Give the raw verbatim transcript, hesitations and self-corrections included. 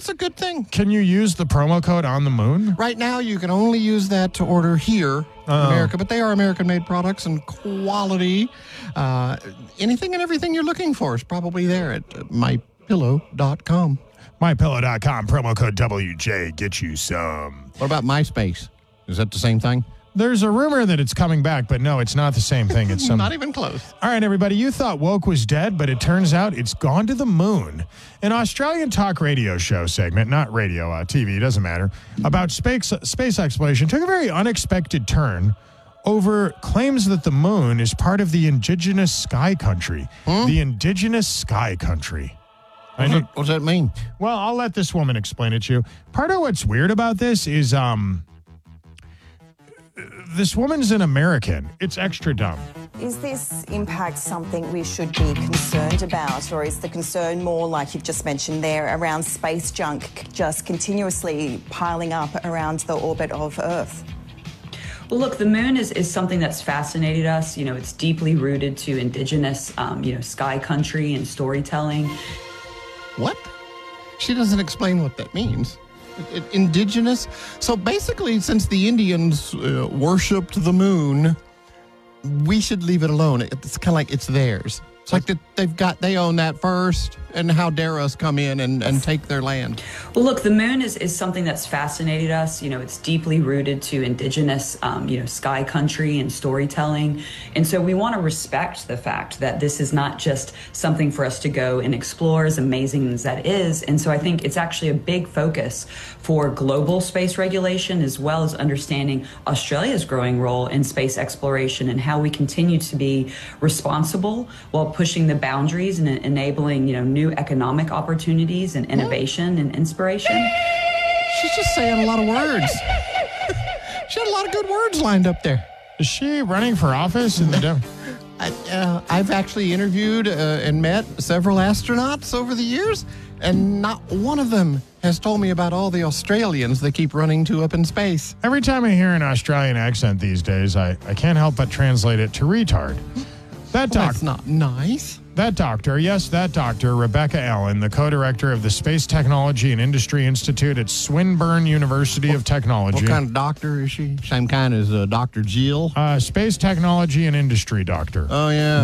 that's a good thing. Can you use the promo code on the moon? Right now, you can only use that to order here in Oh. America, but they are American-made products and quality. Uh, anything and everything you're looking for is probably there at my pillow dot com. my pillow dot com, promo code W J, get you some. What about MySpace? Is that the same thing? There's a rumor that it's coming back, but no, it's not the same thing. It's some... Not even close. All right, everybody, you thought woke was dead, but it turns out it's gone to the moon. An Australian talk radio show segment, not radio, uh, T V, doesn't matter, about space, space exploration took a very unexpected turn over claims that the moon is part of the indigenous sky country. Hmm? The indigenous sky country. I What know, does, what does that mean? well, I'll let this woman explain it to you. Part of what's weird about this is um, this woman's an American. It's extra dumb. Is this impact something we should be concerned about, or is the concern more, like you've just mentioned there, around space junk just continuously piling up around the orbit of Earth? Well, look, the moon is, is something that's fascinated us. You know, it's deeply rooted to indigenous, um, you know, sky country and storytelling. What? She doesn't explain what that means. I- I- indigenous? So basically, since the Indians uh, worshipped the moon, we should leave it alone. It's kind of like it's theirs. It's like that they've got, they own that first, and how dare us come in and, and take their land? Well, look, the moon is, is something that's fascinated us. You know, it's deeply rooted to indigenous, um, you know, sky country and storytelling. And so we want to respect the fact that this is not just something for us to go and explore, as amazing as that is. And so I think it's actually a big focus for global space regulation, as well as understanding Australia's growing role in space exploration and how we continue to be responsible while pushing the boundaries and enabling, you know, new economic opportunities and innovation and inspiration. She's just saying a lot of words. She had a lot of good words lined up there. Is she running for office in the Dem- I, uh, I've actually interviewed uh, and met several astronauts over the years, and not one of them has told me about all the Australians they keep running to up in space. Every time I hear an Australian accent these days, I, I can't help but translate it to retard. That Well, doc- that's not nice. That doctor, yes, that doctor, Rebecca Allen, the co-director of the Space Technology and Industry Institute at Swinburne University of Technology. What kind of doctor is she? Same kind as uh, Doctor Jill? Uh, Space Technology and Industry doctor. Oh, yeah.